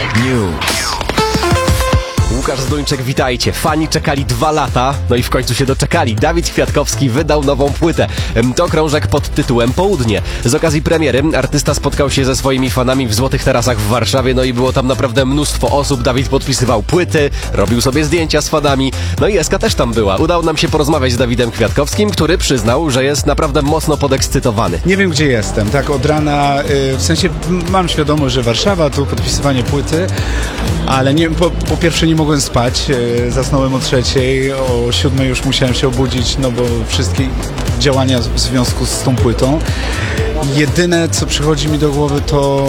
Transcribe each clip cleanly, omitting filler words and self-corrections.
News. Łukasz Zduńczyk, witajcie. Fani czekali 2 lata, no i w końcu się doczekali. Dawid Kwiatkowski wydał nową płytę. To krążek pod tytułem Południe. Z okazji premiery artysta spotkał się ze swoimi fanami w Złotych Tarasach w Warszawie, no i było tam naprawdę mnóstwo osób. Dawid podpisywał płyty, robił sobie zdjęcia z fanami, no i Eska też tam była. Udało nam się porozmawiać z Dawidem Kwiatkowskim, który przyznał, że jest naprawdę mocno podekscytowany. Nie wiem, gdzie jestem, tak od rana, w sensie mam świadomość, że Warszawa, tu podpisywanie płyty, ale nie, po pierwsze nie mogłem spać, zasnąłem o 3:00, o 7:00 już musiałem się obudzić, no bo wszystkie działania w związku z tą płytą. Jedyne, co przychodzi mi do głowy, to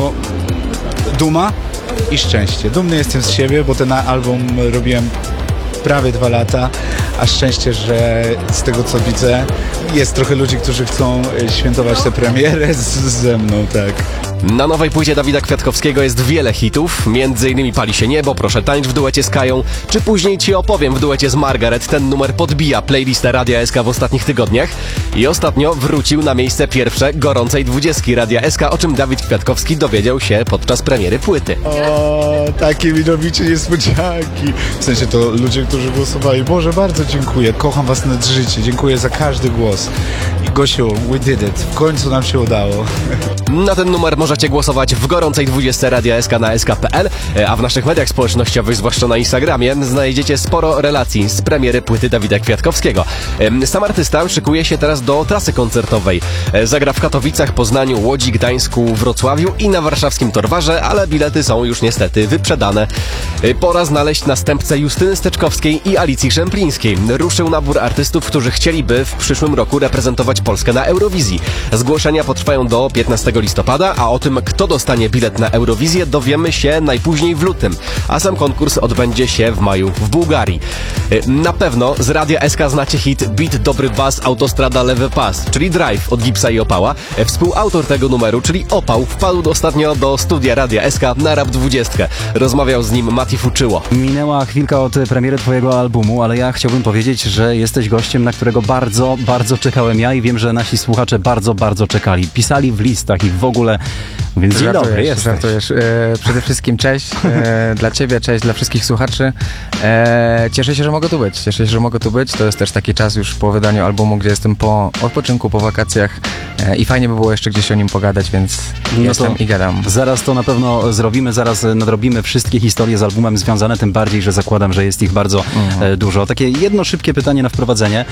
duma i szczęście. Dumny jestem z siebie, bo ten album robiłem prawie 2 lata, a szczęście, że z tego co widzę, jest trochę ludzi, którzy chcą świętować tę premierę ze mną, tak. Na nowej płycie Dawida Kwiatkowskiego jest wiele hitów, m.in. Pali się niebo, Proszę tańcz w duecie z Kają, czy później Ci opowiem w duecie z Margaret. Ten numer podbija playlistę Radia SK w ostatnich tygodniach i ostatnio wrócił na miejsce pierwsze gorącej 20 Radia SK, o czym Dawid Kwiatkowski dowiedział się podczas premiery płyty. O, takie mi robicie niespodzianki. W sensie to ludzie, którzy głosowali. Boże, bardzo dziękuję. Kocham was nad życie. Dziękuję za każdy głos. I Gosiu, we did it. W końcu nam się udało. Na ten numer możecie głosować w gorącej 20 Radia SK na sk.pl, a w naszych mediach społecznościowych, zwłaszcza na Instagramie, znajdziecie sporo relacji z premiery płyty Dawida Kwiatkowskiego. Sam artysta szykuje się teraz do trasy koncertowej. Zagra w Katowicach, Poznaniu, Łodzi, Gdańsku, Wrocławiu i na warszawskim Torwarze, ale bilety są już niestety wyprzedane. Pora znaleźć następcę Justyny Steczkowskiej i Alicji Szemplińskiej. Ruszył nabór artystów, którzy chcieliby w przyszłym roku reprezentować Polskę na Eurowizji. Zgłoszenia potrwają do 15 listopada, a o tym, kto dostanie bilet na Eurowizję, dowiemy się najpóźniej w lutym, a sam konkurs odbędzie się w maju w Bułgarii. Na pewno z Radia SK znacie hit Beat Dobry Bas Autostrada Lewy Pas, czyli Drive od Gipsa i Opała. Współautor tego numeru, czyli Opał, wpadł ostatnio do studia Radia SK na Rap 20. Rozmawiał z nim Mati Fuczyło. Minęła chwilka od premiery twojego albumu, ale ja chciałbym powiedzieć, że jesteś gościem, na którego bardzo, bardzo czekałem ja i wiem, że nasi słuchacze bardzo, bardzo czekali. Pisali w listach i w ogóle, więc dzień dobry, jesteś. Żartujesz. Przede wszystkim cześć dla ciebie, cześć dla wszystkich słuchaczy. Cieszę się, że mogę tu być. To jest też taki czas już po wydaniu albumu, gdzie jestem po odpoczynku, po wakacjach i fajnie by było jeszcze gdzieś o nim pogadać, więc jestem i gadam. Zaraz to na pewno zrobimy, zaraz nadrobimy wszystkie historie z albumem związane, tym bardziej, że zakładam, że jest ich bardzo dużo. Takie jedno szybkie pytanie na wprowadzenie.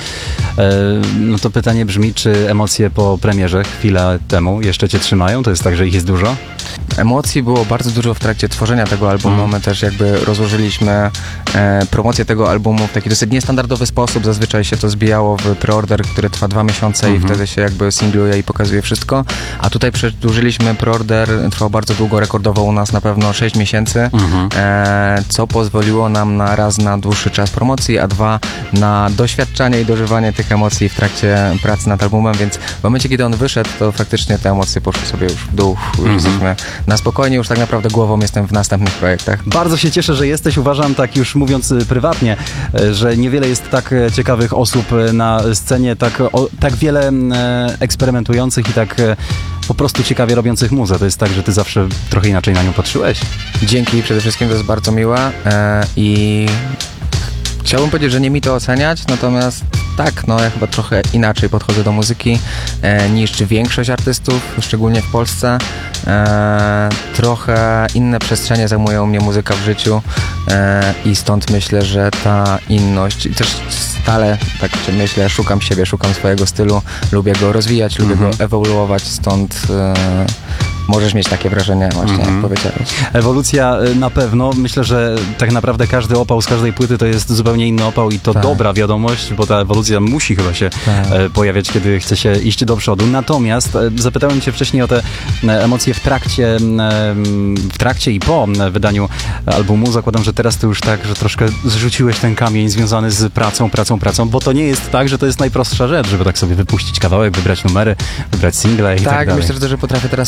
No to pytanie brzmi, czy emocje po premierze chwilę temu jeszcze cię trzymają? To jest tak, że ich jest dużo? Emocji było bardzo dużo w trakcie tworzenia tego albumu. My też jakby rozłożyliśmy promocję tego albumu w taki dosyć niestandardowy sposób. Zazwyczaj się to zbijało w preorder, który trwa 2 miesiące i wtedy się jakby singluje i pokazuje wszystko. A tutaj przedłużyliśmy preorder, trwał bardzo długo, rekordowo u nas na pewno 6 miesięcy, co pozwoliło nam na raz na dłuższy czas promocji, a 2 na doświadczanie i dożywanie tych emocji w trakcie pracy nad albumem, więc w momencie, kiedy on wyszedł, to faktycznie te emocje poszły sobie już w dół. Już jesteśmy na spokojnie, już tak naprawdę głową jestem w następnych projektach. Bardzo się cieszę, że jesteś. Uważam, tak już mówiąc prywatnie, że niewiele jest tak ciekawych osób na scenie, tak wiele eksperymentujących i tak po prostu ciekawie robiących muzę. To jest tak, że ty zawsze trochę inaczej na nią patrzyłeś. Dzięki, przede wszystkim to jest bardzo miłe i chciałbym powiedzieć, że nie mi to oceniać, natomiast tak, no ja chyba trochę inaczej podchodzę do muzyki niż większość artystów, szczególnie w Polsce. Trochę inne przestrzenie zajmuje u mnie muzyka w życiu i stąd myślę, że ta inność, i też stale tak myślę, szukam siebie, szukam swojego stylu, lubię go rozwijać, lubię go ewoluować, stąd możesz mieć takie wrażenie właśnie, jak powiedziałeś. Ewolucja na pewno. Myślę, że tak naprawdę każdy opał z każdej płyty to jest zupełnie inny opał i to dobra wiadomość, bo ta ewolucja musi chyba się pojawiać, kiedy chce się iść do przodu. Natomiast zapytałem cię wcześniej o te emocje w trakcie i po wydaniu albumu. Zakładam, że teraz to już tak, że troszkę zrzuciłeś ten kamień związany z pracą, bo to nie jest tak, że to jest najprostsza rzecz, żeby tak sobie wypuścić kawałek, wybrać numery, wybrać single i tak dalej. Myślę, że potrafię teraz spojrzeć tak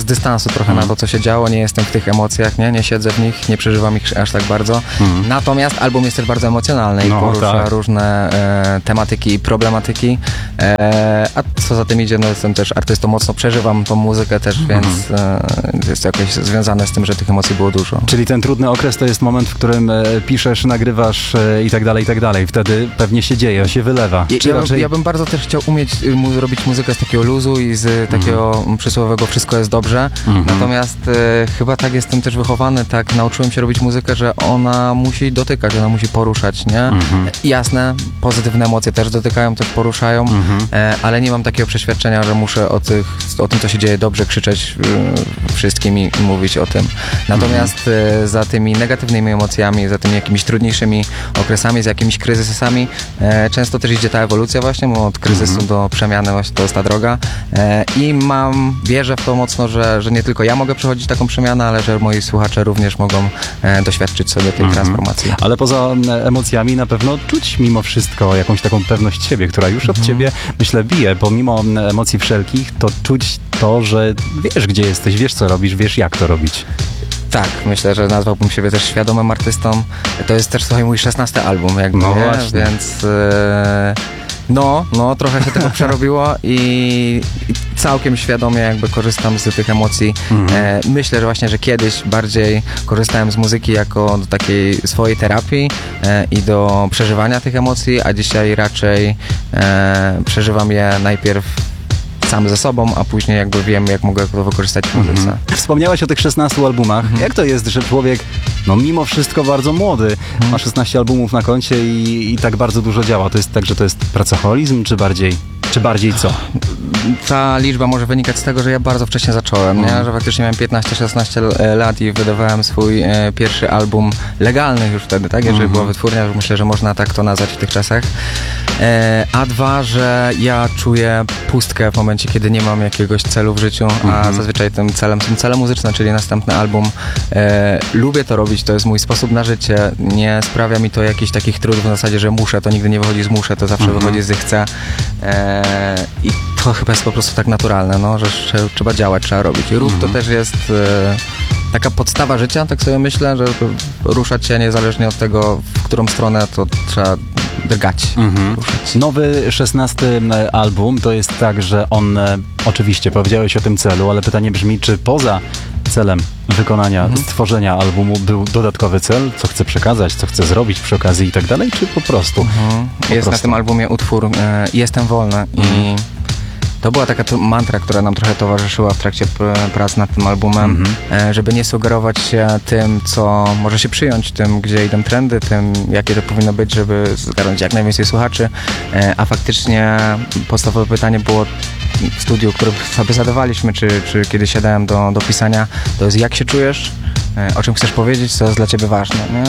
z dystansu trochę na to, co się działo, nie jestem w tych emocjach, nie siedzę w nich, nie przeżywam ich aż tak bardzo. Natomiast album jest też bardzo emocjonalny i porusza różne tematyki i problematyki, a co za tym idzie, no jestem też artystą, mocno przeżywam tą muzykę też, więc jest jakoś związane z tym, że tych emocji było dużo. Czyli ten trudny okres to jest moment, w którym piszesz, nagrywasz i tak dalej, i tak dalej. Wtedy pewnie się dzieje, się wylewa. Ja bym bardzo też chciał umieć robić muzykę z takiego luzu i z takiego przysłowiowego wszystko jest dobrze. Natomiast chyba tak jestem też wychowany, tak nauczyłem się robić muzykę, że ona musi dotykać, ona musi poruszać, nie? Jasne, pozytywne emocje też dotykają, też poruszają, ale nie mam takiego przeświadczenia, że muszę o tym, co się dzieje dobrze, krzyczeć wszystkim i mówić o tym. Natomiast za tymi negatywnymi emocjami, za tymi jakimiś trudniejszymi okresami, z jakimiś kryzysami, często też idzie ta ewolucja właśnie, bo od kryzysu do przemiany właśnie to jest ta droga i wierzę w to mocno, że nie tylko ja mogę przechodzić taką przemianę, ale że moi słuchacze również mogą doświadczyć sobie tej transformacji. Ale poza emocjami na pewno czuć mimo wszystko jakąś taką pewność siebie, która już od ciebie, myślę, bije. Pomimo emocji wszelkich, to czuć to, że wiesz, gdzie jesteś, wiesz, co robisz, wiesz, jak to robić. Tak, myślę, że nazwałbym siebie też świadomym artystą. To jest też, słuchaj, mój 16 album, jakby, no nie? Właśnie. Więc trochę się tego przerobiło i całkiem świadomie jakby korzystam z tych emocji. Myślę, że właśnie, że kiedyś bardziej korzystałem z muzyki jako do takiej swojej terapii i do przeżywania tych emocji, a dzisiaj raczej przeżywam je najpierw sam ze sobą, a później jakby wiem, jak mogę to wykorzystać w muzyce. Wspomniałeś o tych 16 albumach. Jak to jest, że człowiek, mimo wszystko bardzo młody, ma 16 albumów na koncie i tak bardzo dużo działa? To jest tak, że to jest pracoholizm, czy bardziej co? Ta liczba może wynikać z tego, że ja bardzo wcześnie zacząłem, nie? Że faktycznie miałem 15-16 lat i wydawałem swój pierwszy album legalny już wtedy, tak? Jeżeli była wytwórnia, myślę, że można tak to nazwać w tych czasach. A dwa, że ja czuję pustkę w momencie, kiedy nie mam jakiegoś celu w życiu, a zazwyczaj tym celem są cele muzyczne, czyli następny album. Lubię to robić, to jest mój sposób na życie. Nie sprawia mi to jakichś takich trudów w zasadzie, że muszę, to nigdy nie wychodzi z muszę, to zawsze wychodzi z chcę. I to chyba jest po prostu tak naturalne, no, że trzeba działać, trzeba robić. I ruch to też jest taka podstawa życia, tak sobie myślę, że ruszać się niezależnie od tego, w którą stronę, to trzeba drgać. Ruszać. Nowy 16 album to jest tak, że on, oczywiście powiedziałeś o tym celu, ale pytanie brzmi, czy poza celem wykonania, stworzenia albumu był dodatkowy cel, co chce przekazać, co chce zrobić przy okazji i tak dalej, czy po prostu? Jest na tym albumie utwór Jestem wolny i to była taka mantra, która nam trochę towarzyszyła w trakcie prac nad tym albumem, żeby nie sugerować się tym, co może się przyjąć, tym, gdzie idą trendy, tym, jakie to powinno być, żeby zgarnąć jak najwięcej słuchaczy, a faktycznie podstawowe pytanie było w studiu, które sobie zadawaliśmy, czy kiedy siadałem do pisania, to jest jak się czujesz, o czym chcesz powiedzieć, co jest dla ciebie ważne, nie?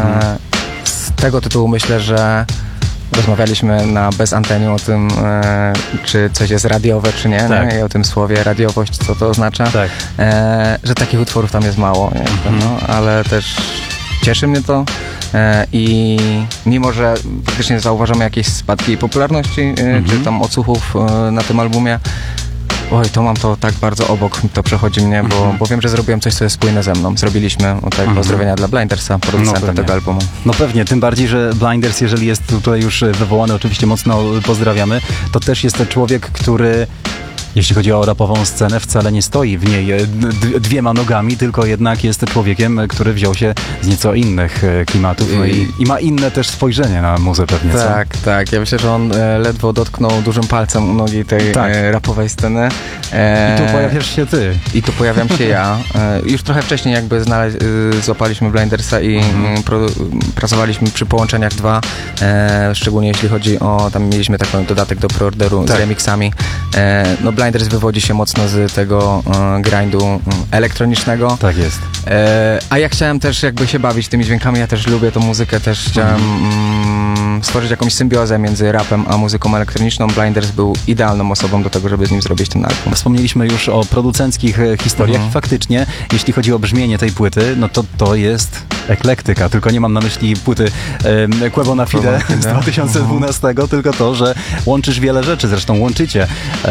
Z tego tytułu myślę, że rozmawialiśmy bez anteni o tym, czy coś jest radiowe, czy nie, tak. nie? I o tym słowie radiowość, co to oznacza, tak. Że takich utworów tam jest mało, nie? Ale też cieszy mnie to i mimo, że faktycznie zauważamy jakieś spadki popularności, czy tam odsłuchów na tym albumie, oj, to mam to tak bardzo obok, to przechodzi mnie, bo wiem, że zrobiłem coś, co jest spójne ze mną. Zrobiliśmy pozdrowienia dla Blindersa, producenta tego albumu. No pewnie, tym bardziej, że Blinders, jeżeli jest tutaj już wywołany, oczywiście mocno pozdrawiamy, to też jest to człowiek, który, jeśli chodzi o rapową scenę, wcale nie stoi w niej dwiema nogami, tylko jednak jest człowiekiem, który wziął się z nieco innych klimatów i ma inne też spojrzenie na muzę pewnie, co? Tak. Ja myślę, że on ledwo dotknął dużym palcem u nogi tej rapowej sceny. I tu pojawiasz się ty. I tu pojawiam się ja. Już trochę wcześniej jakby złapaliśmy Blindersa i pracowaliśmy przy połączeniach 2, szczególnie jeśli chodzi o, tam mieliśmy taki dodatek do preorderu z remixami. Blinders wywodzi się mocno z tego grindu elektronicznego. Tak jest. A ja chciałem też jakby się bawić tymi dźwiękami, ja też lubię tą muzykę, też chciałem stworzyć jakąś symbiozę między rapem a muzyką elektroniczną. Blinders był idealną osobą do tego, żeby z nim zrobić ten album. Wspomnieliśmy już o producenckich historiach. Faktycznie, jeśli chodzi o brzmienie tej płyty, no to jest eklektyka. Tylko nie mam na myśli płyty Quebo na Fide z 2012, tylko to, że łączysz wiele rzeczy, zresztą łączycie.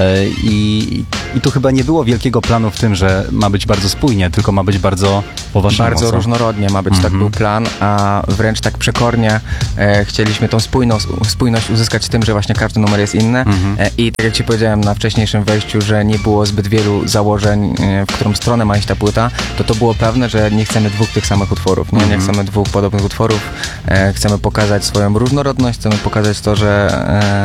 I tu chyba nie było wielkiego planu w tym, że ma być bardzo spójnie, tylko ma być bardzo po waszemu. Bardzo różnorodnie ma być, tak był plan, a wręcz tak przekornie chcieliśmy tą spójność uzyskać tym, że właśnie każdy numer jest inny i tak jak ci powiedziałem na wcześniejszym wejściu, że nie było zbyt wielu założeń, w którą stronę ma iść ta płyta, to było pewne, że nie chcemy dwóch tych samych utworów, nie chcemy dwóch podobnych utworów, chcemy pokazać swoją różnorodność, chcemy pokazać to, że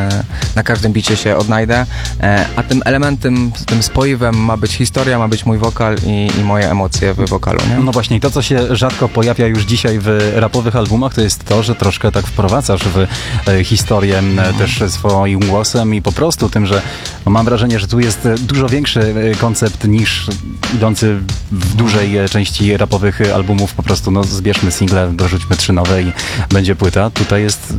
na każdym bicie się odnajdę, a tym elementem, tym spoiwem ma być historia, ma być mój wokal i moje emocje w wokalu, nie? No właśnie, to co się rzadko pojawia już dzisiaj w rapowych albumach, to jest to, że troszkę tak wprowadzasz w historię też swoim głosem i po prostu tym, że mam wrażenie, że tu jest dużo większy koncept niż idący w dużej części rapowych albumów. Po prostu zbierzmy single, dorzućmy 3 nowe i będzie płyta. Tutaj jest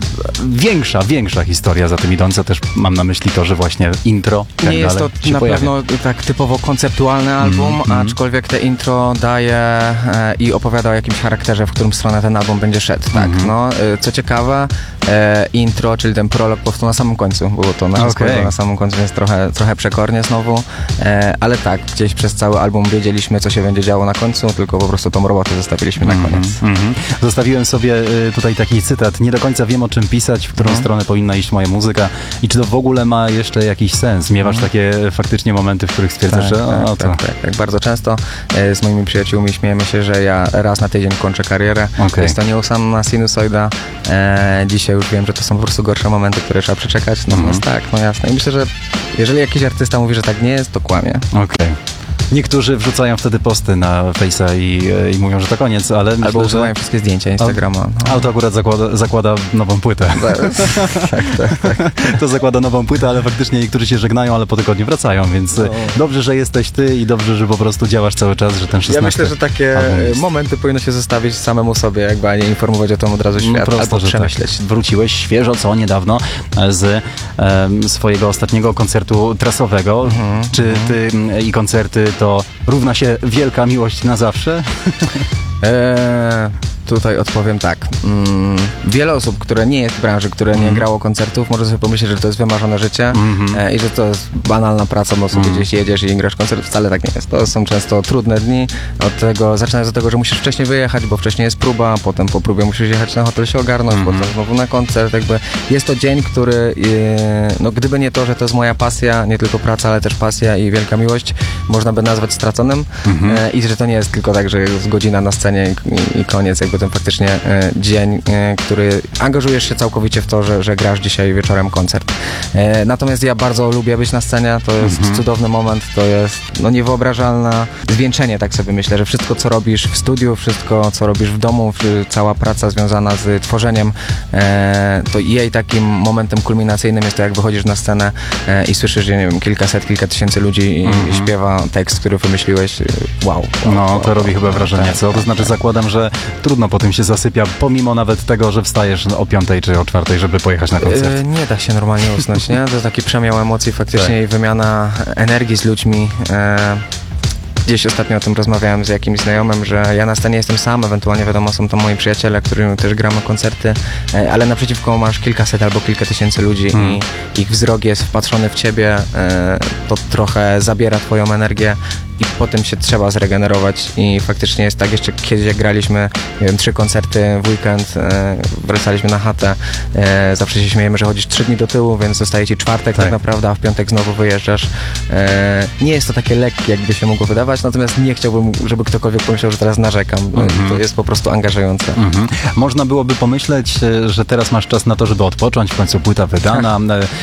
większa historia za tym idąca. Też mam na myśli to, że właśnie intro nie jest to na pewno tak typowo konceptualny album, aczkolwiek te intro daje i opowiada o jakimś charakterze, w którym stronę ten album będzie szedł. Tak, co ciekawe, intro, czyli ten prolog po prostu na samym końcu było to na samym końcu, więc trochę przekornie znowu, ale tak, gdzieś przez cały album wiedzieliśmy, co się będzie działo na końcu, tylko po prostu tą robotę zostawiliśmy na koniec. Zostawiłem sobie tutaj taki cytat: nie do końca wiem, o czym pisać, w którą stronę powinna iść moja muzyka i czy to w ogóle ma jeszcze jakiś sens. Miewasz takie faktycznie momenty, w których stwierdzasz, że tak. Bardzo często z moimi przyjaciółmi śmiejemy się, że ja raz na tydzień kończę karierę. Jest to nieustanna sinusoida. Dzisiaj już wiem, że to są po prostu gorsze momenty, które trzeba przeczekać. Natomiast tak, no jasne. I myślę, że jeżeli jakiś artysta mówi, że tak nie jest, to kłamie. Niektórzy wrzucają wtedy posty na Face'a i mówią, że to koniec, ale myślę, albo używają wszystkie zdjęcia Instagrama. Auto akurat zakłada nową płytę. Tak. To zakłada nową płytę, ale faktycznie niektórzy się żegnają, ale po tygodniu wracają, więc dobrze, że jesteś ty i dobrze, że po prostu działasz cały czas, że ten 16. Ja myślę, że takie momenty powinno się zostawić samemu sobie, jakby, a nie informować o tym od razu świat, albo przemyśleć. Tak. Wróciłeś świeżo, niedawno z swojego ostatniego koncertu trasowego. Czy ty i koncerty to równa się wielka miłość na zawsze? Tutaj odpowiem tak. Wiele osób, które nie jest w branży, które nie grało koncertów, może sobie pomyśleć, że to jest wymarzone życie i że to jest banalna praca, bo sobie gdzieś jedziesz i grasz koncert. Wcale tak nie jest. To są często trudne dni. Zaczynając od tego, że musisz wcześniej wyjechać, bo wcześniej jest próba, potem po próbie musisz jechać na hotel się ogarnąć, potem znowu na koncert. Jakby jest to dzień, który, gdyby nie to, że to jest moja pasja, nie tylko praca, ale też pasja i wielka miłość, można by nazwać straconym i że to nie jest tylko tak, że jest godzina na scenie i koniec, jakby ten faktycznie dzień, który angażujesz się całkowicie w to, że grasz dzisiaj wieczorem koncert. Natomiast ja bardzo lubię być na scenie, to jest cudowny moment, to jest niewyobrażalne zwieńczenie, tak sobie myślę, że wszystko, co robisz w studiu, wszystko, co robisz w domu, cała praca związana z tworzeniem, to jej takim momentem kulminacyjnym jest to, jak wychodzisz na scenę i słyszysz, że nie wiem, kilka tysięcy ludzi i śpiewa tekst, który wymyśliłeś. Wow. To robi chyba wrażenie, co? To znaczy zakładam, że trudno po tym się zasypia, pomimo nawet tego, że wstajesz o 5 czy o 4, żeby pojechać na koncert. Nie da się normalnie usnąć, nie? To jest taki przemiał emocji faktycznie i wymiana energii z ludźmi. Gdzieś ostatnio o tym rozmawiałem z jakimś znajomym, że ja na scenie jestem sam, ewentualnie wiadomo, są to moi przyjaciele, którymi też gramy koncerty, ale naprzeciwko masz kilkaset albo kilka tysięcy ludzi i ich wzrok jest wpatrzony w ciebie, to trochę zabiera twoją energię i potem się trzeba zregenerować i faktycznie jest tak, jeszcze kiedyś jak graliśmy, nie wiem, 3 koncerty w weekend, wracaliśmy na chatę, zawsze się śmiejemy, że chodzisz 3 dni do tyłu, więc zostaje ci czwartek tak naprawdę, a w piątek znowu wyjeżdżasz. Nie jest to takie lekkie, jakby się mogło wydawać, natomiast nie chciałbym, żeby ktokolwiek pomyślał, że teraz narzekam. To jest po prostu angażujące. Można byłoby pomyśleć, że teraz masz czas na to, żeby odpocząć, w końcu płyta wydana,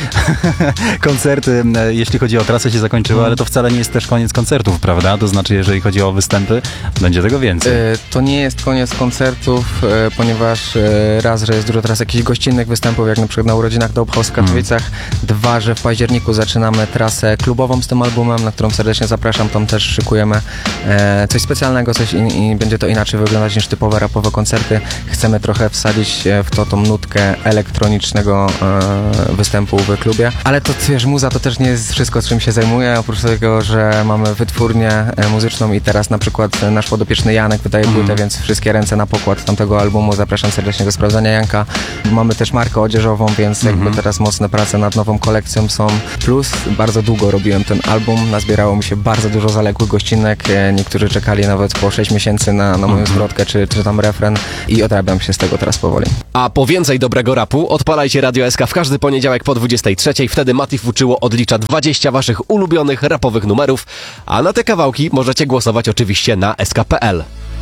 koncerty, jeśli chodzi o trasę, się zakończyły, ale to wcale nie jest też koniec koncertów, prawda? To znaczy, jeżeli chodzi o występy, będzie tego więcej. To nie jest koniec koncertów, ponieważ raz, że jest dużo teraz jakichś gościnnych występów, jak na przykład na urodzinach Dope House w Katowicach, 2, że w październiku zaczynamy trasę klubową z tym albumem, na którą serdecznie zapraszam, tam też szykujemy przygotowujemy coś specjalnego, i będzie to inaczej wyglądać niż typowe rapowe koncerty. Chcemy trochę wsadzić w to tą nutkę elektronicznego występu w klubie. Ale to, wiesz, muza to też nie jest wszystko, czym się zajmuję, oprócz tego, że mamy wytwórnię muzyczną i teraz na przykład nasz podopieczny Janek wydaje płytę, więc wszystkie ręce na pokład tamtego albumu. Zapraszam serdecznie do sprawdzania Janka. Mamy też markę odzieżową, więc jakby teraz mocne prace nad nową kolekcją są. Plus bardzo długo robiłem ten album, nazbierało mi się bardzo dużo zaległych gościnek. Niektórzy czekali nawet po 6 miesięcy na moją zwrotkę, czy tam refren i odrabiam się z tego teraz powoli. A po więcej dobrego rapu odpalajcie Radio SK w każdy poniedziałek po 23. Wtedy Mati Fuczyło odlicza 20 waszych ulubionych rapowych numerów, a na te kawałki możecie głosować oczywiście na sk.pl.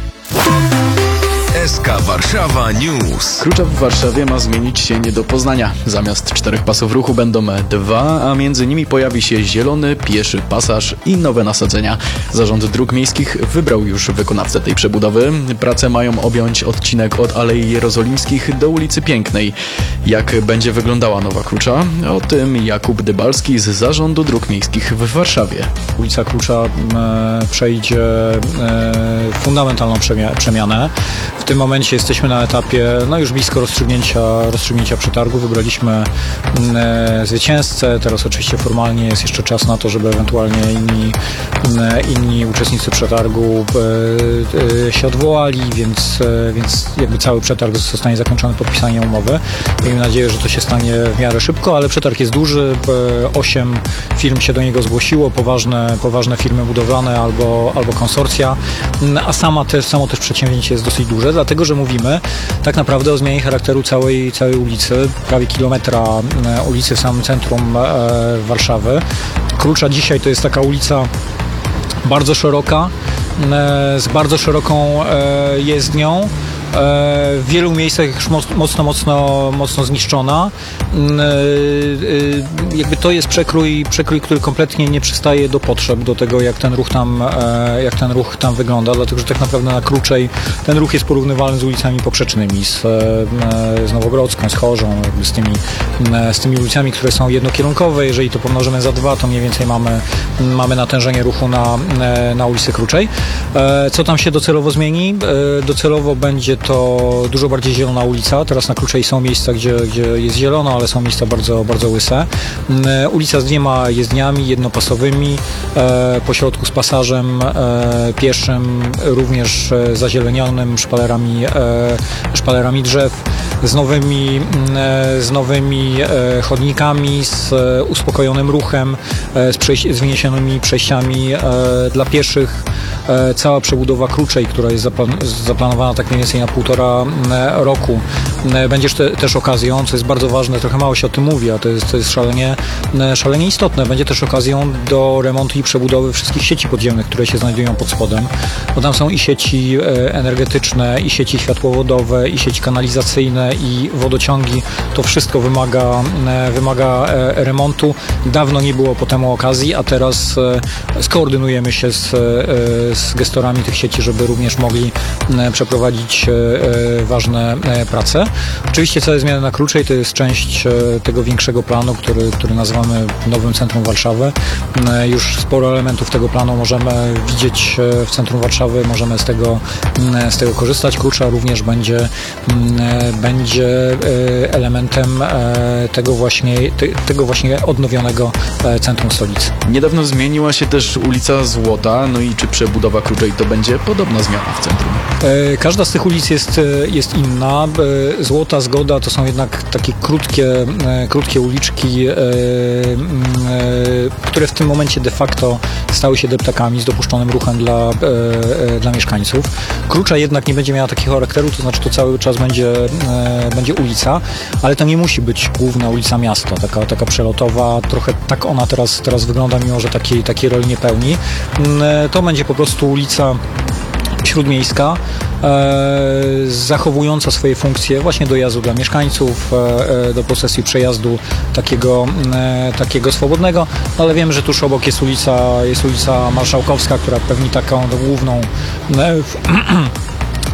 SK Warszawa News. Klucza w Warszawie ma zmienić się nie do poznania. Zamiast 4 pasów ruchu będą 2, a między nimi pojawi się zielony, pieszy pasaż i nowe nasadzenia. Zarząd Dróg Miejskich wybrał już wykonawcę tej przebudowy. Prace mają objąć odcinek od Alei Jerozolimskich do ulicy Pięknej. Jak będzie wyglądała nowa Klucza? O tym Jakub Dybalski z Zarządu Dróg Miejskich w Warszawie. Ulica Klucza przejdzie fundamentalną przemianę. W tym momencie jesteśmy na etapie już blisko rozstrzygnięcia przetargu. Wybraliśmy zwycięzcę. Teraz oczywiście formalnie jest jeszcze czas na to, żeby ewentualnie inni uczestnicy przetargu się odwołali, więc jakby cały przetarg zostanie zakończony podpisaniem umowy. Miejmy nadzieję, że to się stanie w miarę szybko, ale przetarg jest duży. 8 firm się do niego zgłosiło, poważne firmy budowlane albo konsorcja, a samo też przedsięwzięcie jest dosyć duże, dlatego że mówimy tak naprawdę o zmianie charakteru całej ulicy, prawie kilometra ulicy w samym centrum Warszawy. Klucza dzisiaj to jest taka ulica bardzo szeroka, z bardzo szeroką jezdnią. W wielu miejscach już mocno zniszczona. Jakby to jest przekrój, który kompletnie nie przystaje do potrzeb, do tego jak ten ruch tam wygląda, dlatego że tak naprawdę na Kruczej ten ruch jest porównywalny z ulicami poprzecznymi, z Nowogrodzką, z Chorzą, jakby z tymi ulicami, które są jednokierunkowe. Jeżeli to pomnożymy za 2, to mniej więcej mamy natężenie ruchu na ulicy Kruczej. Co tam się docelowo zmieni? Docelowo będzie to dużo bardziej zielona ulica. Teraz na Kruczej są miejsca, gdzie jest zielono, ale są miejsca bardzo, bardzo łyse. Ulica z 2 jezdniami jednopasowymi, po środku z pasażem pieszym, również zazielenionym, szpalerami drzew, z nowymi chodnikami, z uspokojonym ruchem, z wyniesionymi przejściami dla pieszych. Cała przebudowa Kruczej, która jest zaplanowana tak mniej więcej na 1,5 roku, będzie też okazją, co jest bardzo ważne, trochę mało się o tym mówi, a to jest szalenie istotne, będzie też okazją do remontu i przebudowy wszystkich sieci podziemnych, które się znajdują pod spodem, bo tam są i sieci energetyczne, i sieci światłowodowe, i sieci kanalizacyjne, i wodociągi. To wszystko wymaga remontu. Dawno nie było po temu okazji, a teraz skoordynujemy się z gestorami tych sieci, żeby również mogli przeprowadzić ważne prace. Oczywiście całe zmiany na Kruczej to jest część tego większego planu, który nazywamy Nowym Centrum Warszawy. Już sporo elementów tego planu możemy widzieć w centrum Warszawy, możemy z tego korzystać. Krucza również będzie elementem tego właśnie odnowionego centrum stolicy. Niedawno zmieniła się też ulica Złota, no i czy przebudowa Kruczej to będzie podobna zmiana w centrum? Każda z tych ulic jest inna. Złota, Zgoda to są jednak takie krótkie uliczki, które w tym momencie de facto stały się deptakami z dopuszczonym ruchem dla mieszkańców. Krucza jednak nie będzie miała takiego charakteru, to znaczy to cały czas będzie ulica, ale to nie musi być główna ulica miasta, taka przelotowa, trochę tak ona teraz wygląda, mimo że takiej roli nie pełni. To będzie po prostu ulica śródmiejska, zachowująca swoje funkcje właśnie dojazdu dla mieszkańców, do posesji przejazdu takiego swobodnego, ale wiem, że tuż obok jest ulica Marszałkowska, która pewnie taką główną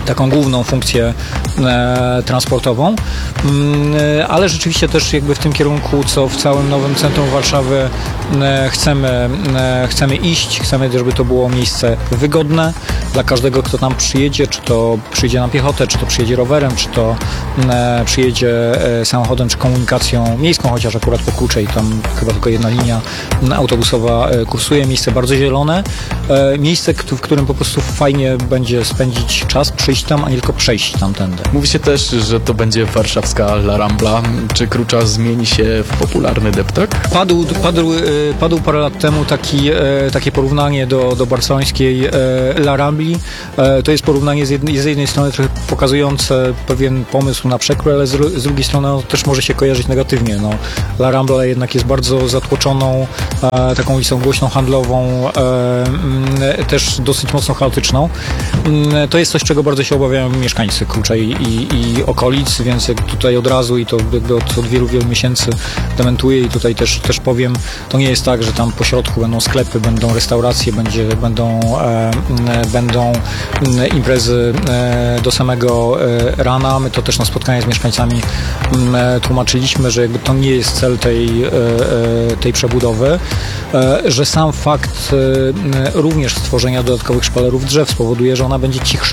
taką główną funkcję transportową, ale rzeczywiście też jakby w tym kierunku, co w całym nowym centrum Warszawy chcemy iść, chcemy, żeby to było miejsce wygodne dla każdego, kto tam przyjedzie, czy to przyjedzie na piechotę, czy to przyjedzie rowerem, czy to przyjedzie samochodem, czy komunikacją miejską, chociaż akurat po Kruczej, tam chyba tylko jedna linia autobusowa kursuje, miejsce bardzo zielone, miejsce, w którym po prostu fajnie będzie spędzić czas, przyjść tam, a nie tylko przejść tamtędy. Mówi się też, że to będzie warszawska La Rambla. Czy Krucza zmieni się w popularny deptak? Padł parę lat temu takie porównanie do barcelońskiej La Rambli. To jest porównanie z jednej strony trochę pokazujące pewien pomysł na przekrój, ale z drugiej strony też może się kojarzyć negatywnie. No, La Rambla jednak jest bardzo zatłoczoną, taką ulicą głośną, handlową, też dosyć mocno chaotyczną. To jest coś, czego bardzo się obawiają mieszkańcy Kruczej i okolic, więc jak tutaj od razu i to jakby od wielu miesięcy dementuję i tutaj też powiem, to nie jest tak, że tam po środku będą sklepy, będą restauracje, będą imprezy do samego rana. My to też na spotkaniach z mieszkańcami tłumaczyliśmy, że jakby to nie jest cel tej przebudowy, że sam fakt również stworzenia dodatkowych szpalerów drzew spowoduje, że ona będzie cichsza.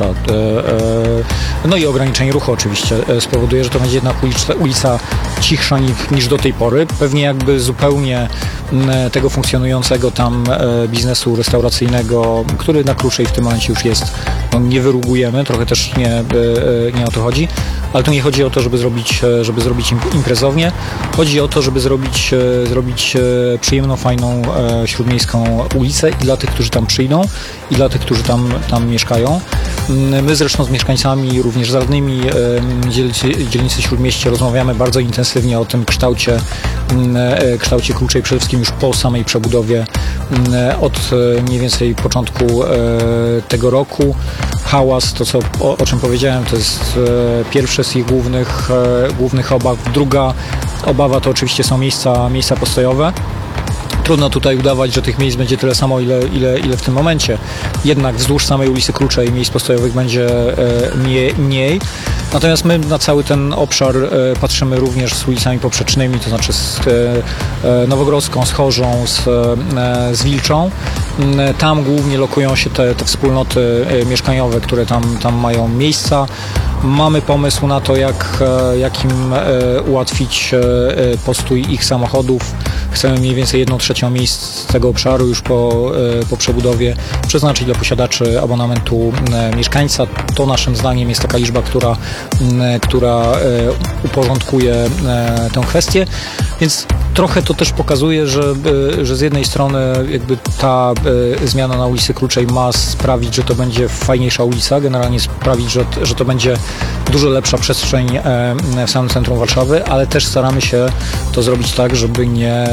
No i ograniczenie ruchu oczywiście spowoduje, że to będzie jednak ulica cichsza niż do tej pory. Pewnie jakby zupełnie tego funkcjonującego tam biznesu restauracyjnego, który na Kruczej w tym momencie już jest, no nie wyrugujemy, trochę też nie o to chodzi, ale tu nie chodzi o to, żeby zrobić imprezownie. Chodzi o to, żeby zrobić przyjemną, fajną, śródmiejską ulicę i dla tych, którzy tam przyjdą, i dla tych, którzy tam mieszkają. My zresztą z mieszkańcami, również z radnymi dzielnicy Śródmieście rozmawiamy bardzo intensywnie o tym kształcie Kruczej, przede wszystkim już po samej przebudowie od mniej więcej początku tego roku. Hałas, to o czym powiedziałem, to jest pierwsze z ich głównych obaw. Druga obawa to oczywiście są miejsca postojowe. Trudno tutaj udawać, że tych miejsc będzie tyle samo, ile w tym momencie. Jednak wzdłuż samej ulicy Kruczej miejsc postojowych będzie mniej. Natomiast my na cały ten obszar patrzymy również z ulicami poprzecznymi, to znaczy z Nowogrodzką, z Chorzą, z Wilczą. Tam głównie lokują się te wspólnoty mieszkaniowe, które tam mają miejsca. Mamy pomysł na to, jak im ułatwić postój ich samochodów. Chcemy mniej więcej 1/3 miejsc tego obszaru już po przebudowie przeznaczyć dla posiadaczy abonamentu mieszkańca. To naszym zdaniem jest taka liczba, która uporządkuje tę kwestię. Więc trochę to też pokazuje, że z jednej strony jakby ta zmiana na ulicy Kruczej ma sprawić, że to będzie fajniejsza ulica, generalnie sprawić, że to będzie dużo lepsza przestrzeń w samym centrum Warszawy, ale też staramy się to zrobić tak, żeby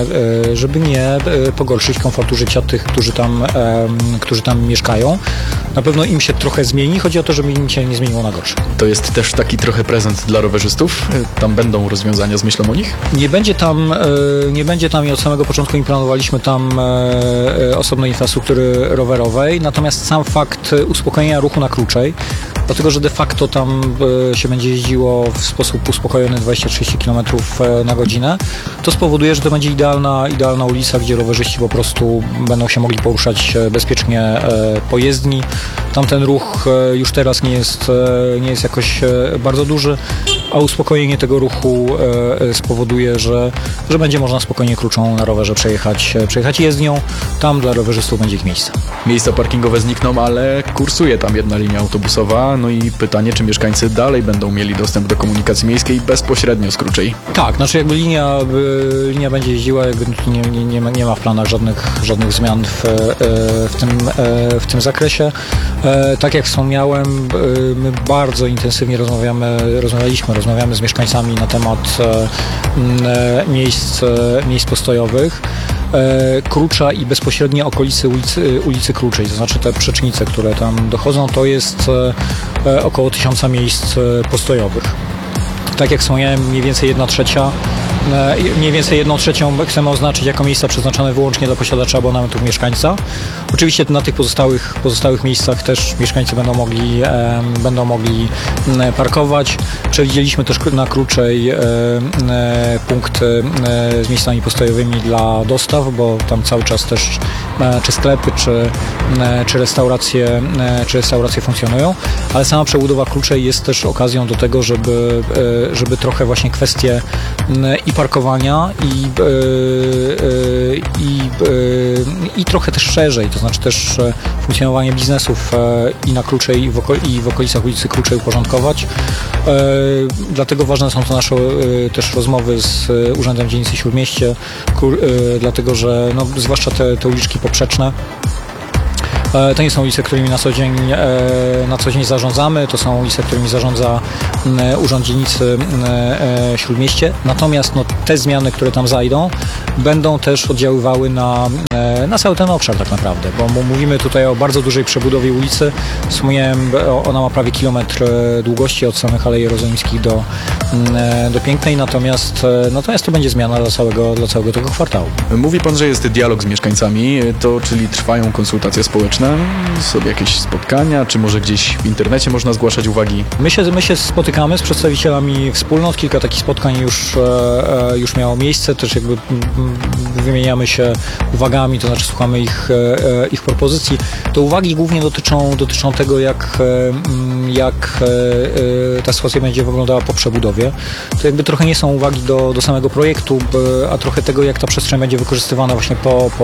nie pogorszyć komfortu życia tych, którzy tam mieszkają. Na pewno im się trochę zmieni, chodzi o to, żeby im się nie zmieniło na gorsze. To jest też taki trochę prezent dla rowerzystów? Tam będą rozwiązania z myślą o nich? Nie będzie tam i od samego początku nie planowaliśmy tam osobnej infrastruktury rowerowej, natomiast sam fakt uspokojenia ruchu na Kruczej, dlatego że de facto tam się będzie jeździło w sposób uspokojony 20-30 km na godzinę, to spowoduje, że to będzie idealna ulica, gdzie rowerzyści po prostu będą się mogli poruszać bezpiecznie po jezdni. Tam ten ruch już teraz nie jest jakoś bardzo duży, a uspokojenie tego ruchu spowoduje, że będzie można spokojnie Kruczą na rowerze przejechać jezdnią. Tam dla rowerzystów będzie ich miejsce. Miejsca parkingowe znikną, ale kursuje tam jedna linia autobusowa. No i pytanie, czy mieszkańcy dalej będą mieli dostęp do komunikacji miejskiej bezpośrednio z Kruczej? Tak, znaczy jakby linia będzie jeździła, jakby nie ma w planach żadnych zmian w tym zakresie. Tak jak wspomniałem, my bardzo intensywnie rozmawiamy z mieszkańcami na temat miejsc postojowych. Krucza i bezpośrednie okolice ulicy Kruczej, to znaczy te przecznice, które tam dochodzą, to jest około 1000 miejsc postojowych. Tak jak wspomniałem, mniej więcej 1/3 mniej więcej 1/3 chcemy oznaczyć jako miejsca przeznaczone wyłącznie dla posiadacza abonamentów mieszkańca. Oczywiście na tych pozostałych miejscach też mieszkańcy będą mogli parkować. Przewidzieliśmy też na Kruczej punkt z miejscami postojowymi dla dostaw, bo tam cały czas też czy sklepy, czy restauracje funkcjonują, ale sama przebudowa Kruczej jest też okazją do tego, żeby trochę właśnie kwestie i parkowania i trochę też szerzej, to znaczy też funkcjonowanie biznesów i na Kruczej i w okolicach ulicy Kruczej uporządkować. Dlatego ważne są to nasze też rozmowy z Urzędem Dzielnicy Śródmieście, dlatego że no, zwłaszcza te uliczki poprzeczne, to nie są ulice, którymi na co dzień zarządzamy, to są ulice, którymi zarządza Urząd Dzielnicy Śródmieście. Natomiast no, te zmiany, które tam zajdą, będą też oddziaływały na cały ten obszar tak naprawdę, bo mówimy tutaj o bardzo dużej przebudowie ulicy. Wspomniałem, ona ma prawie kilometr długości od samych Alei Jerozolimskich do Pięknej, natomiast to będzie zmiana dla całego tego kwartału. Mówi pan, że jest dialog z mieszkańcami, czyli trwają konsultacje społeczne, są jakieś spotkania, czy może gdzieś w internecie można zgłaszać uwagi? My się spotykamy z przedstawicielami wspólnot, kilka takich spotkań już miało miejsce, też jakby wymieniamy się uwagami, to znaczy słuchamy ich propozycji. Te uwagi głównie dotyczą tego, jak ta sytuacja będzie wyglądała po przebudowie. To jakby trochę nie są uwagi do samego projektu, a trochę tego, jak ta przestrzeń będzie wykorzystywana właśnie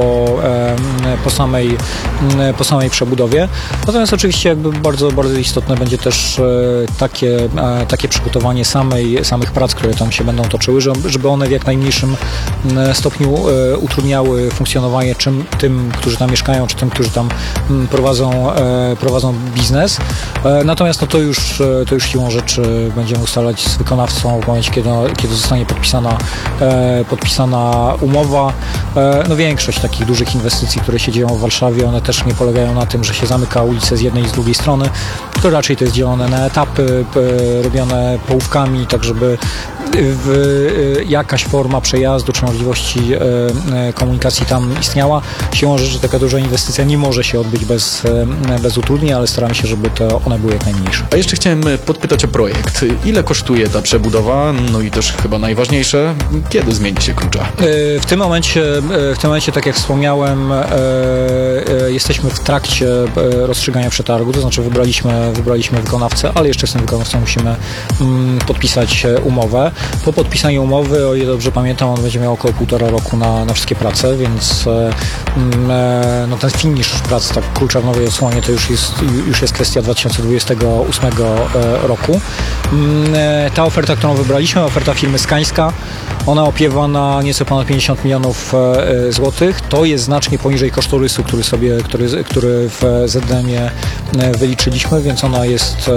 po samej przebudowie. Natomiast oczywiście jakby bardzo, bardzo istotne będzie też takie przygotowanie samych prac, które tam się będą toczyły, żeby one w jak najmniejszym stopniu utrudniały funkcjonowanie tym, którzy tam mieszkają, czy tym, którzy tam prowadzą biznes. Natomiast no to już siłą rzeczy będziemy ustalać z wykonawcą w momencie, kiedy zostanie podpisana umowa. No większość takich dużych inwestycji, które się dzieją w Warszawie, one też nie polegają na tym, że się zamyka ulicę z jednej i z drugiej strony, to raczej to jest dzielone na etapy, robione połówkami, tak żeby jakaś forma przejazdu czy możliwości komunikacji tam istniała. Siłą rzeczy taka duża inwestycja nie może się odbyć bez utrudnień, ale staramy się, żeby one były jak najmniejsze. A jeszcze chciałem podpytać o projekt. Ile kosztuje ta przebudowa? No i też chyba najważniejsze, kiedy zmieni się Krucza? W tym momencie, tak jak wspomniałem, jesteśmy w trakcie rozstrzygania przetargu, to znaczy wybraliśmy wykonawcę, ale jeszcze z tym wykonawcą musimy podpisać umowę. Po podpisaniu umowy, o ile dobrze pamiętam, on będzie miał około 1,5 roku na wszystkie prace, więc no ten finisz prac, tak Krucza w nowej odsłonie, to już jest kwestia 2028 roku. Ta oferta, którą wybraliśmy, oferta firmy Skańska, ona opiewa na nieco ponad 50 milionów złotych. To jest znacznie poniżej kosztorysu, który w ZDM-ie wyliczyliśmy, więc ona jest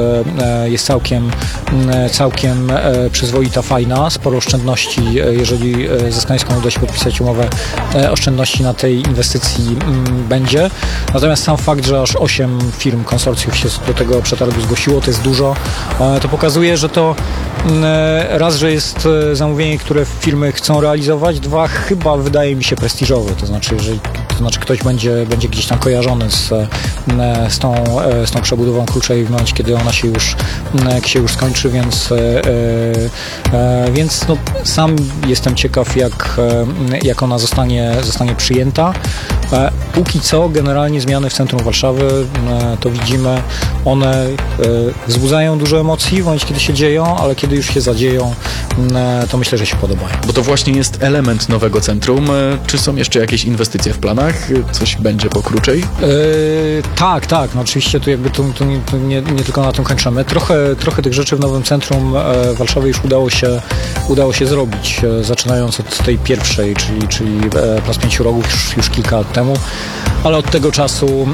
całkiem przyzwoita, fajna. Sporo oszczędności, jeżeli ze Skańską uda się podpisać umowę, oszczędności na tej inwestycji będzie. Natomiast sam fakt, że aż 8 firm, konsorcjów się do tego przetargu zgłosiło, to jest dużo. To pokazuje, że to raz, że jest zamówienie, które firmy chcą realizować, dwa, chyba wydaje mi się prestiżowe, to znaczy ktoś będzie gdzieś tam kojarzony z tą przebudową Kruczej w momencie, kiedy ona się już skończy, więc no, sam jestem ciekaw, jak ona zostanie przyjęta. Póki co generalnie zmiany w centrum Warszawy, to widzimy, one wzbudzają dużo emocji w momencie, kiedy się dzieją, ale kiedy już się zadzieją, to myślę, że się podobają. Bo to właśnie jest element nowego centrum. Czy są jeszcze jakieś inwestycje w planach? Coś będzie po Kruczej? Tak. No oczywiście tu jakby to nie tylko na tym kończymy. Trochę tych rzeczy w nowym centrum Warszawy już udało się zrobić, zaczynając od tej pierwszej, czyli Plac Pięciu Rogów już kilka lat temu, ale od tego czasu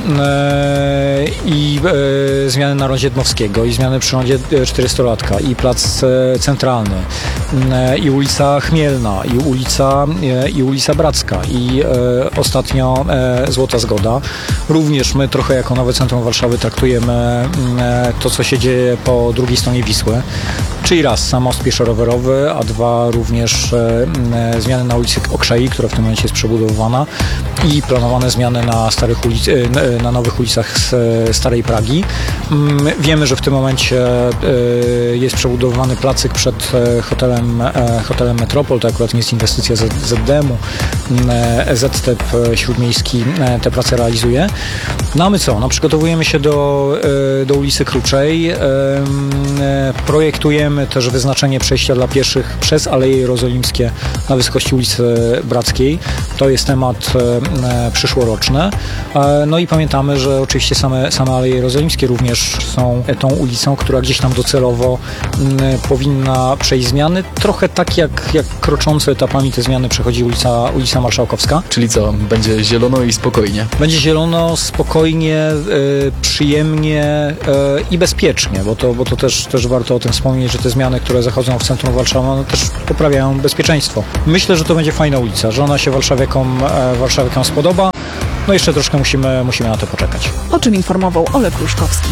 i zmiany na rondzie Dmowskiego, i zmiany przy rondzie 400-latka, i Plac Centralny, i ulica Chmielna, i ulica Bracka, i ostatnio Złota Zgoda. Również my trochę jako nowe centrum Warszawy traktujemy to, co się dzieje po drugiej stronie Wisły, Czyli raz, sam most pieszo-rowerowy, a dwa również zmiany na ulicy Okrzei, która w tym momencie jest przebudowywana i planowane zmiany na nowych ulicach Starej Pragi. Wiemy, że w tym momencie jest przebudowywany placyk przed hotelem Metropol, to akurat nie jest inwestycja ZDM-u, ZTEP Śródmiejski te prace realizuje. No a my co? No, przygotowujemy się do ulicy Kruczej, projektujemy też wyznaczenie przejścia dla pieszych przez Aleje Jerozolimskie na wysokości ulicy Brackiej. To jest temat przyszłoroczny. No i pamiętamy, że oczywiście same Aleje Jerozolimskie również są tą ulicą, która gdzieś tam docelowo powinna przejść zmiany. Trochę tak jak kroczące etapami te zmiany przechodzi ulica Marszałkowska. Czyli co, będzie zielono i spokojnie? Będzie zielono, spokojnie, przyjemnie i bezpiecznie, bo to też warto o tym wspomnieć, że te zmiany, które zachodzą w centrum Warszawy, one też poprawiają bezpieczeństwo. Myślę, że to będzie fajna ulica, że ona się warszawiakom spodoba. No jeszcze troszkę musimy na to poczekać. O czym informował Olek Ruszkowski.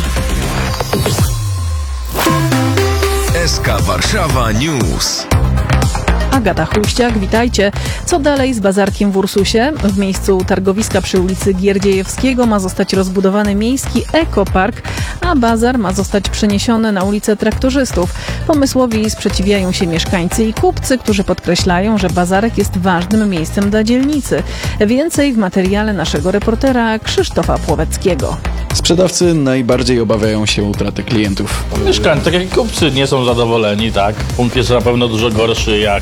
SK Warszawa News. Agata Chłuściak, witajcie. Co dalej z bazarkiem w Ursusie? W miejscu targowiska przy ulicy Gierdziejewskiego ma zostać rozbudowany miejski ekopark, a bazar ma zostać przeniesiony na ulicę Traktorzystów. Pomysłowi sprzeciwiają się mieszkańcy i kupcy, którzy podkreślają, że bazarek jest ważnym miejscem dla dzielnicy. Więcej w materiale naszego reportera Krzysztofa Płoweckiego. Sprzedawcy najbardziej obawiają się utraty klientów. Mieszkańcy, tak jak kupcy, nie są zadowoleni, tak? Punkt jest na pewno dużo gorszy jak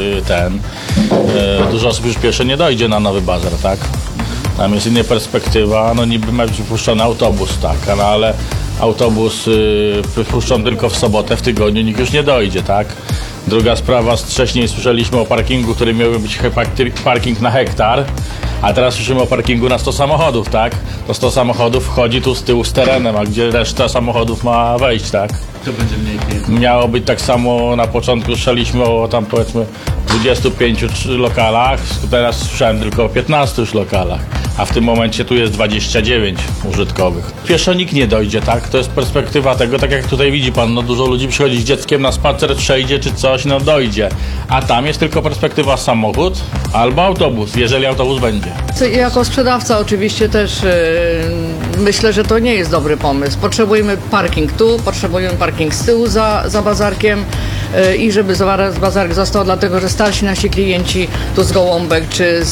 dużo osób już pierwsze nie dojdzie na nowy bazar, tak? Tam jest inna perspektywa, no niby ma być wypuszczony autobus, tak? No, ale autobus wypuszczą tylko w sobotę, w tygodniu nikt już nie dojdzie, tak? Druga sprawa, wcześniej słyszeliśmy o parkingu, który miał być parking na hektar, a teraz słyszymy o parkingu na 100 samochodów, tak? To 100 samochodów wchodzi tu z tyłu z terenem, a gdzie reszta samochodów ma wejść, tak? To będzie mniej klientów. Miało być tak samo, na początku słyszeliśmy o tam powiedzmy 25 lokalach, teraz słyszałem tylko o 15 już lokalach, a w tym momencie tu jest 29 użytkowych. Pieszo nikt nie dojdzie, tak? To jest perspektywa tego, tak jak tutaj widzi pan, no dużo ludzi przychodzi z dzieckiem na spacer, przejdzie czy coś, no dojdzie. A tam jest tylko perspektywa samochód albo autobus, jeżeli autobus będzie. Jako sprzedawca oczywiście też myślę, że to nie jest dobry pomysł. Potrzebujemy parking tu, potrzebujemy parking z tyłu za bazarkiem i żeby bazarek został, dlatego że starsi nasi klienci tu z Gołąbek czy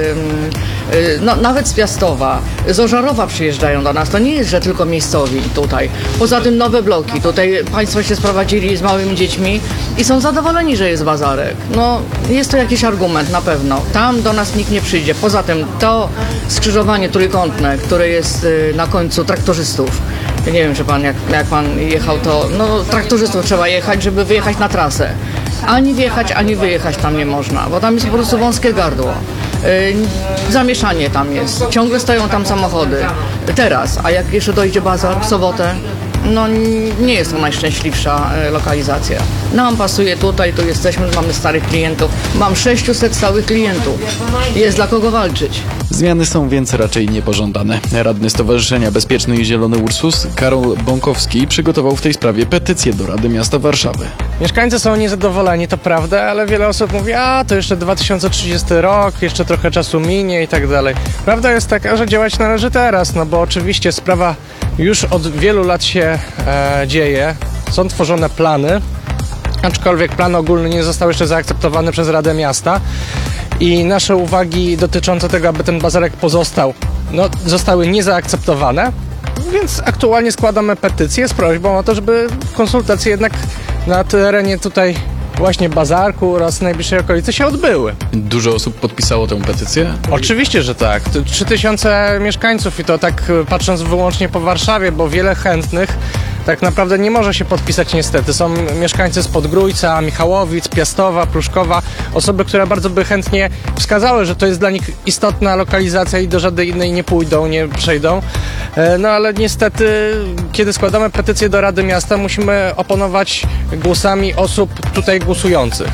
nawet z Piastowa, z Ożarowa przyjeżdżają do nas. To nie jest, że tylko miejscowi tutaj. Poza tym nowe bloki. Tutaj państwo się sprowadzili z małymi dziećmi i są zadowoleni, że jest bazarek. No jest to jakiś argument na pewno. Tam do nas nikt nie przyjdzie. Poza tym to skrzyżowanie trójkątne, które jest na końcu Traktorzystów. Ja nie wiem, czy pan, jak pan jechał, to Traktorzystów trzeba jechać, żeby wyjechać na trasę. Ani wjechać, ani wyjechać tam nie można, bo tam jest po prostu wąskie gardło. Zamieszanie tam jest. Ciągle stoją tam samochody. Teraz, a jak jeszcze dojdzie bazar w sobotę, no nie jest to najszczęśliwsza lokalizacja. Nam pasuje tutaj, tu jesteśmy, mamy starych klientów. Mam 600 stałych klientów. Jest dla kogo walczyć. Zmiany są więc raczej niepożądane. Radny Stowarzyszenia Bezpieczny i Zielony Ursus, Karol Bąkowski, przygotował w tej sprawie petycję do Rady Miasta Warszawy. Mieszkańcy są niezadowoleni, to prawda, ale wiele osób mówi, to jeszcze 2030 rok, jeszcze trochę czasu minie i tak dalej. Prawda jest taka, że działać należy teraz, no bo oczywiście sprawa już od wielu lat się dzieje. Są tworzone plany, aczkolwiek plan ogólny nie został jeszcze zaakceptowany przez Radę Miasta i nasze uwagi dotyczące tego, aby ten bazarek pozostał, zostały niezaakceptowane, więc aktualnie składamy petycję z prośbą o to, żeby konsultacje jednak na terenie tutaj właśnie bazarku oraz najbliższej okolicy się odbyły. Dużo osób podpisało tę petycję? Oczywiście, że tak. 3000 mieszkańców i to tak patrząc wyłącznie po Warszawie, bo wiele chętnych tak naprawdę nie może się podpisać niestety. Są mieszkańcy z Podgrójca, Michałowic, Piastowa, Pruszkowa, osoby, które bardzo by chętnie wskazały, że to jest dla nich istotna lokalizacja i do żadnej innej nie pójdą, nie przejdą. No ale niestety, kiedy składamy petycję do Rady Miasta, musimy oponować głosami osób tutaj głosujących.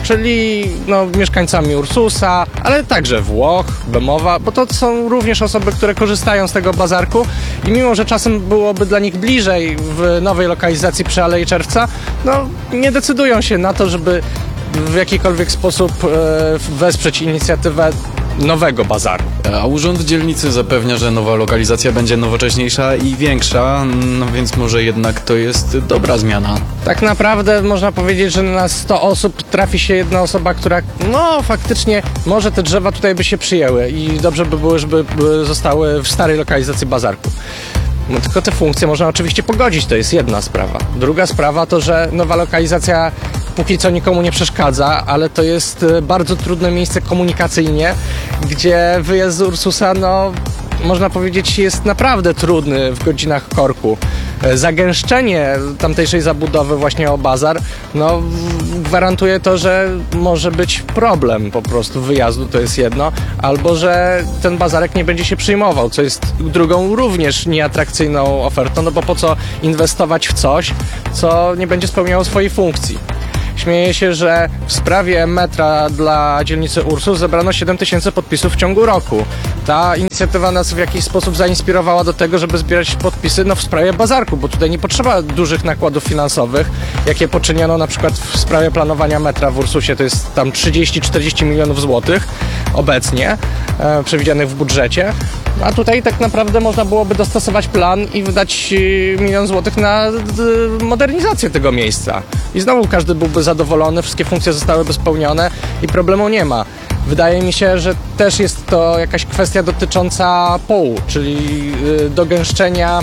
czyli mieszkańcami Ursusa, ale także Włoch, Bemowa, bo to są również osoby, które korzystają z tego bazarku i mimo, że czasem byłoby dla nich bliżej w nowej lokalizacji przy Alei Czerwca, nie decydują się na to, żeby w jakikolwiek sposób wesprzeć inicjatywę nowego bazaru. A urząd dzielnicy zapewnia, że nowa lokalizacja będzie nowocześniejsza i większa, więc może jednak to jest dobra zmiana. Tak naprawdę można powiedzieć, że na 100 osób trafi się jedna osoba, która faktycznie może te drzewa tutaj by się przyjęły i dobrze by było, żeby zostały w starej lokalizacji bazarku. Tylko te funkcje można oczywiście pogodzić, to jest jedna sprawa. Druga sprawa to, że nowa lokalizacja póki co nikomu nie przeszkadza, ale to jest bardzo trudne miejsce komunikacyjnie, gdzie wyjazd z Ursusa, można powiedzieć, jest naprawdę trudny w godzinach korku. Zagęszczenie tamtejszej zabudowy właśnie o bazar, gwarantuje to, że może być problem po prostu wyjazdu, to jest jedno, albo że ten bazarek nie będzie się przyjmował, co jest drugą również nieatrakcyjną ofertą, bo po co inwestować w coś, co nie będzie spełniało swojej funkcji. Śmieję się, że w sprawie metra dla dzielnicy Ursus zebrano 7 000 podpisów w ciągu roku. Ta inicjatywa nas w jakiś sposób zainspirowała do tego, żeby zbierać podpisy w sprawie bazarku, bo tutaj nie potrzeba dużych nakładów finansowych, jakie poczyniono na przykład w sprawie planowania metra w Ursusie. To jest tam 30-40 milionów złotych obecnie przewidzianych w budżecie. A tutaj tak naprawdę można byłoby dostosować plan i wydać 1 000 000 złotych na modernizację tego miejsca. I znowu każdy byłby zadowolony, wszystkie funkcje zostałyby spełnione i problemu nie ma. Wydaje mi się, że też jest to jakaś kwestia dotycząca połu, czyli dogęszczenia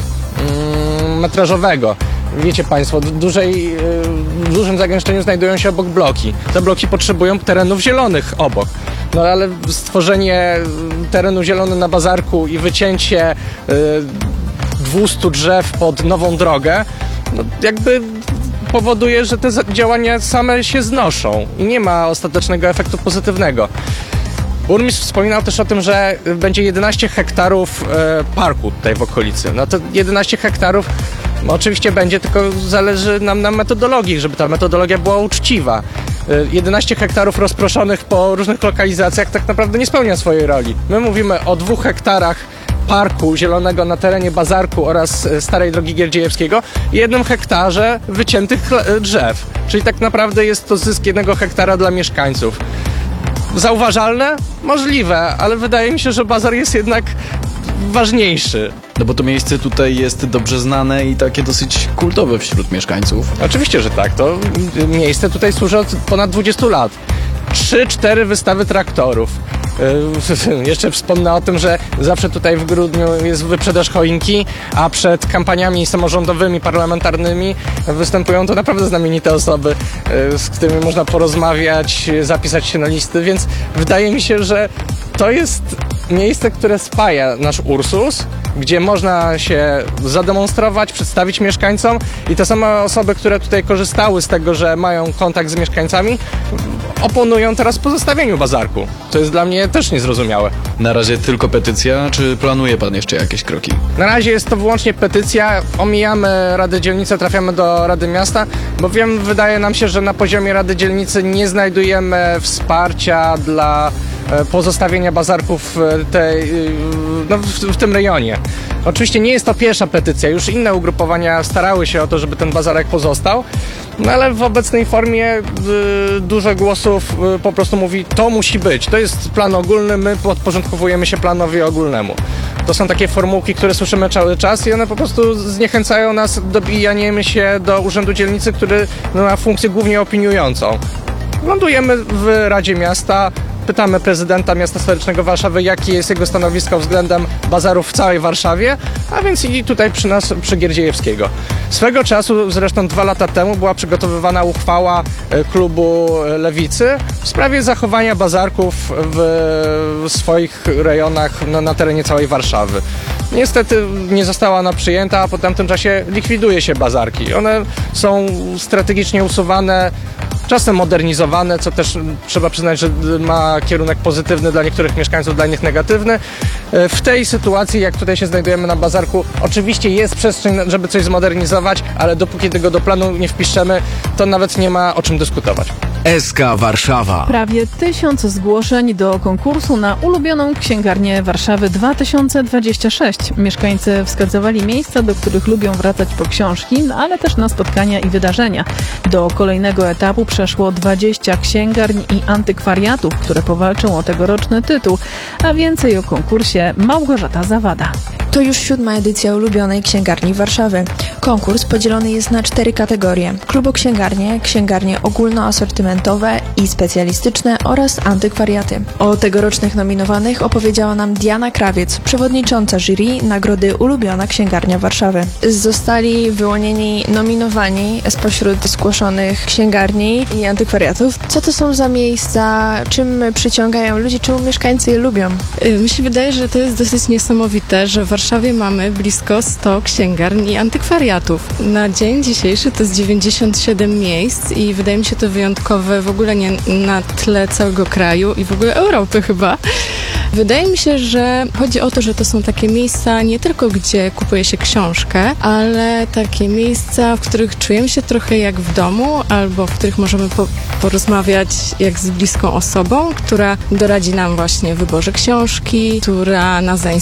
metrażowego. Wiecie Państwo, w dużym zagęszczeniu znajdują się obok bloki. Te bloki potrzebują terenów zielonych obok. Ale stworzenie terenu zielonego na bazarku i wycięcie 200 drzew pod nową drogę, jakby powoduje, że te działania same się znoszą i nie ma ostatecznego efektu pozytywnego. Burmistrz wspominał też o tym, że będzie 11 hektarów parku tutaj w okolicy. To 11 hektarów oczywiście będzie, tylko zależy nam na metodologii, żeby ta metodologia była uczciwa. 11 hektarów rozproszonych po różnych lokalizacjach tak naprawdę nie spełnia swojej roli. My mówimy o 2 hektarach parku zielonego na terenie bazarku oraz starej drogi Gierdziejewskiego i 1 hektarze wyciętych drzew. Czyli tak naprawdę jest to zysk 1 hektara dla mieszkańców. Zauważalne? Możliwe, ale wydaje mi się, że bazar jest jednak ważniejszy. Bo to miejsce tutaj jest dobrze znane i takie dosyć kultowe wśród mieszkańców. Oczywiście, że tak. To miejsce tutaj służy od ponad 20 lat. 3-4 wystawy traktorów. Jeszcze wspomnę o tym, że zawsze tutaj w grudniu jest wyprzedaż choinki, a przed kampaniami samorządowymi, parlamentarnymi występują to naprawdę znamienite osoby, z którymi można porozmawiać, zapisać się na listy, więc wydaje mi się, że to jest miejsce, które spaja nasz Ursus, gdzie można się zademonstrować, przedstawić mieszkańcom i te same osoby, które tutaj korzystały z tego, że mają kontakt z mieszkańcami, oponują teraz pozostawieniu bazarku. To jest dla mnie też niezrozumiałe. Na razie tylko petycja, czy planuje pan jeszcze jakieś kroki? Na razie jest to wyłącznie petycja. Omijamy Radę Dzielnicy, trafiamy do Rady Miasta, bo wydaje nam się, że na poziomie Rady Dzielnicy nie znajdujemy wsparcia dla pozostawienia bazarków w tym rejonie. Oczywiście nie jest to pierwsza petycja, już inne ugrupowania starały się o to, żeby ten bazarek pozostał, ale w obecnej formie dużo głosów po prostu mówi, to musi być, to jest plan ogólny, my podporządkowujemy się planowi ogólnemu. To są takie formułki, które słyszymy cały czas i one po prostu zniechęcają nas dobijaniem się do Urzędu Dzielnicy, który ma funkcję głównie opiniującą. Lądujemy w Radzie Miasta, pytamy prezydenta miasta stołecznego Warszawy, jakie jest jego stanowisko względem bazarów w całej Warszawie, a więc i tutaj przy nas, przy Gierdziejewskiego. Swego czasu, zresztą 2 lata temu, była przygotowywana uchwała klubu Lewicy w sprawie zachowania bazarków w swoich rejonach na terenie całej Warszawy. Niestety nie została ona przyjęta, a po tamtym czasie likwiduje się bazarki. One są strategicznie usuwane, czasem modernizowane, co też trzeba przyznać, że ma kierunek pozytywny dla niektórych mieszkańców, dla innych negatywny. W tej sytuacji, jak tutaj się znajdujemy na bazarku, oczywiście jest przestrzeń, żeby coś zmodernizować, ale dopóki tego do planu nie wpiszemy, to nawet nie ma o czym dyskutować. SK Warszawa. Prawie 1000 zgłoszeń do konkursu na ulubioną księgarnię Warszawy 2026. Mieszkańcy wskazywali miejsca, do których lubią wracać po książki, ale też na spotkania i wydarzenia. Do kolejnego etapu przeszło 20 księgarni i antykwariatów, które powalczą o tegoroczny tytuł. A więcej o konkursie Małgorzata Zawada. To już 7. edycja ulubionej księgarni Warszawy. Konkurs podzielony jest na 4 kategorie. Kluboksięgarnie, księgarnie ogólnoasortymentowe i specjalistyczne oraz antykwariaty. O tegorocznych nominowanych opowiedziała nam Diana Krawiec, przewodnicząca jury nagrody Ulubiona Księgarnia Warszawy. Zostali wyłonieni nominowani spośród zgłoszonych księgarni i antykwariatów. Co to są za miejsca, czym przyciągają ludzi, czemu mieszkańcy je lubią? Mi się wydaje, że to jest dosyć niesamowite, że w Warszawie mamy blisko 100 księgarni i antykwariatów. Na dzień dzisiejszy to jest 97 miejsc i wydaje mi się to wyjątkowe w ogóle nie na tle całego kraju i w ogóle Europy chyba. Wydaje mi się, że chodzi o to, że to są takie miejsca nie tylko gdzie kupuje się książkę, ale takie miejsca, w których czujemy się trochę jak w domu albo w których możemy porozmawiać jak z bliską osobą, która doradzi nam właśnie w wyborze książki, która nas zainspiruje